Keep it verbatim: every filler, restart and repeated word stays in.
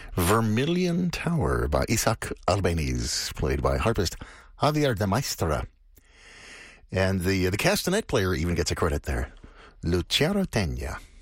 Vermilion Tower by Isaac Albéniz, played by harpist Javier de Maistre. And the, the castanet player even gets a credit there. Luciano Tegna.